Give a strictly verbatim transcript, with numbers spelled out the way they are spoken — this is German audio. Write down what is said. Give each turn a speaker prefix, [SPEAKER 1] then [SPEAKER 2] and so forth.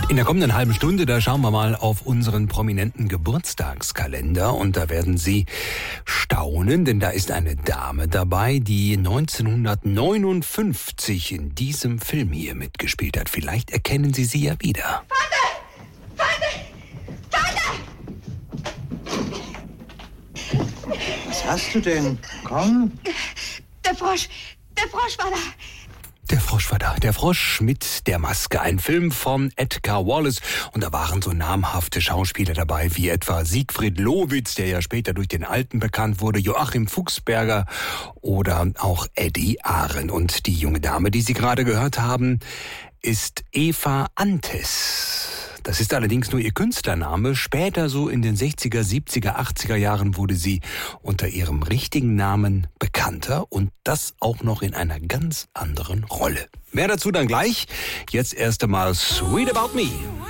[SPEAKER 1] In der kommenden halben Stunde, da schauen wir mal auf unseren prominenten Geburtstagskalender und da werden Sie staunen, denn da ist eine Dame dabei, die neunzehnhundertneunundfünfzig in diesem Film hier mitgespielt hat. Vielleicht erkennen Sie sie ja wieder.
[SPEAKER 2] Vater! Vater! Vater!
[SPEAKER 3] Was hast du denn? Komm.
[SPEAKER 2] Der Frosch! Der Frosch war da!
[SPEAKER 1] Der Frosch war da. Der Frosch mit der Maske. Ein Film von Edgar Wallace. Und da waren so namhafte Schauspieler dabei, wie etwa Siegfried Lowitz, der ja später durch den Alten bekannt wurde, Joachim Fuchsberger oder auch Eddie Ahren. Und die junge Dame, die Sie gerade gehört haben, ist Eva Antes. Das ist allerdings nur ihr Künstlername. Später, so in den sechziger, siebziger, achtziger Jahren, wurde sie unter ihrem richtigen Namen bekannter und das auch noch in einer ganz anderen Rolle. Mehr dazu dann gleich. Jetzt erst einmal Sweet About Me.